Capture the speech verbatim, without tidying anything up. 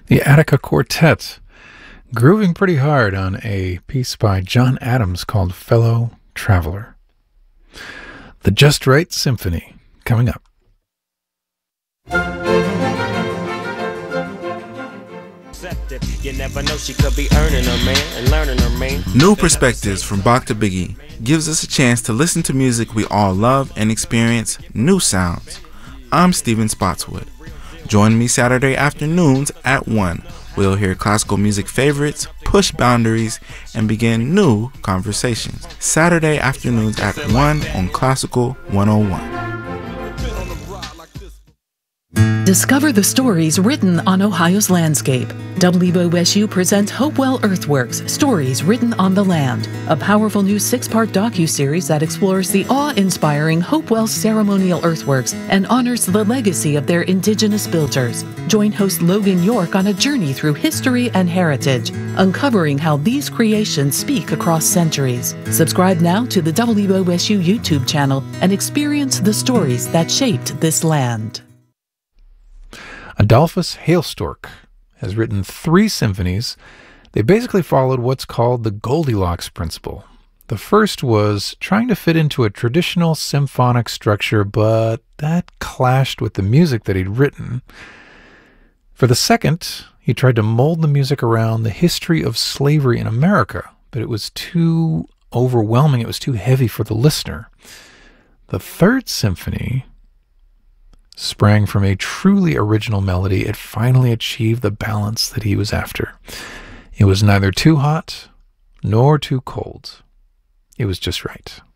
The Attica Quartet, grooving pretty hard on a piece by John Adams called Fellow Traveler. The Just Right Symphony, coming up. You never know, she could be earning her man and learning her man. New Perspectives from Bach to Biggie gives us a chance to listen to music we all love and experience new sounds. I'm Steven Spotswood. Join me Saturday afternoons at one. We'll hear classical music favorites, push boundaries, and begin new conversations. Saturday afternoons at one on Classical one oh one. Discover the stories written on Ohio's landscape. W O S U presents Hopewell Earthworks, Stories Written on the Land, a powerful new six-part docuseries that explores the awe-inspiring Hopewell ceremonial earthworks and honors the legacy of their indigenous builders. Join host Logan York on a journey through history and heritage, uncovering how these creations speak across centuries. Subscribe now to the W O S U YouTube channel and experience the stories that shaped this land. Adolphus Hailstork has written three symphonies. They basically followed what's called the Goldilocks principle. The first was trying to fit into a traditional symphonic structure, but that clashed with the music that he'd written. For the second, he tried to mold the music around the history of slavery in America, but it was too overwhelming, it was too heavy for the listener. The third symphony sprang from a truly original melody. It finally achieved the balance that he was after. It was neither too hot nor too cold. It was just right.